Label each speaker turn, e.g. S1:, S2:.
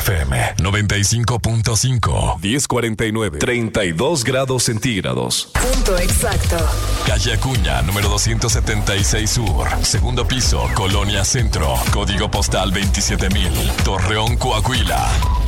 S1: XFM 95.5,
S2: 1049, 32 grados centígrados.
S3: Punto exacto.
S1: Calle Acuña, número 276 Sur, segundo piso, Colonia Centro, código postal 27,000, Torreón, Coahuila.